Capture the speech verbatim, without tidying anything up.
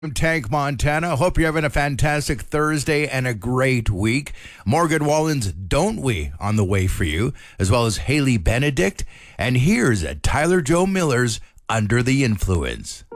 From Tank, Montana. Hope you're having a fantastic Thursday and a great week. Morgan Wallen's Don't We on the way for you, as well as Haley Benedict. And here's Tyler Joe Miller's Under the Influence.